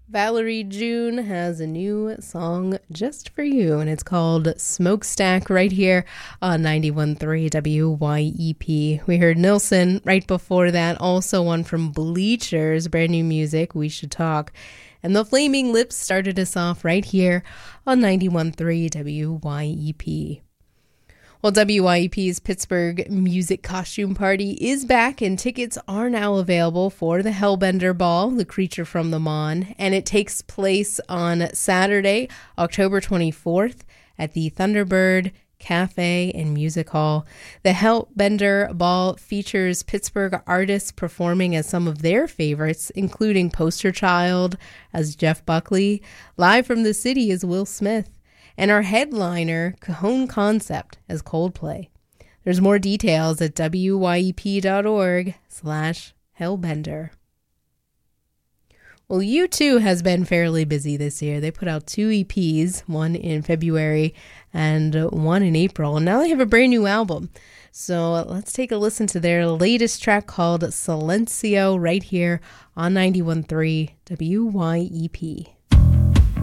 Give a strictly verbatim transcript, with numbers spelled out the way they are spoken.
Valerie June has a new song just for you, and it's called Smokestack right here on ninety-one point three W Y E P. We heard Nilsson right before that, also one from Bleachers, brand new music, We Should Talk. And the Flaming Lips started us off right here on ninety-one point three W Y E P. Well, W Y E P's Pittsburgh Music Costume Party is back, and tickets are now available for the Hellbender Ball, The Creature from the Mon, and it takes place on Saturday, October twenty-fourth at the Thunderbird Cafe and Music Hall. The Hellbender Ball features Pittsburgh artists performing as some of their favorites, including Poster Child as Jeff Buckley. Live from the city is Will Smith. And our headliner, Cajon Concept, as Coldplay. There's more details at wyep.org slash hellbender. Well, U two has been fairly busy this year. They put out two E Ps, one in February and one in April. And now they have a brand new album. So let's take a listen to their latest track called Silencio right here on ninety-one point three W Y E P.